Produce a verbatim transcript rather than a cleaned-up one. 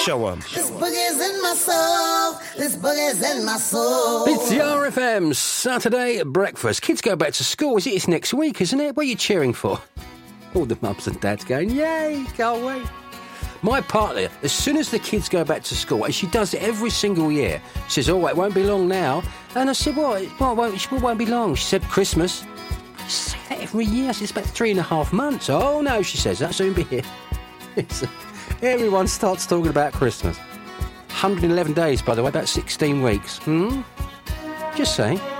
Show 'em. This boogie's in my soul. This boogie's in my soul. It's the R F M Saturday breakfast. Kids go back to school. Is it? It's next week, isn't it? What are you cheering for? All the mums and dads going, yay, can't wait. My partner, as soon as the kids go back to school, and she does it every single year, says, oh, it won't be long now. And I said, what? What won't, what won't be long? She said, Christmas. I say that every year. I said, it's about three and a half months. Oh, no, she says, that'll soon be here. Everyone starts talking about Christmas. one hundred eleven days, by the way, about sixteen weeks. Hmm? Just saying.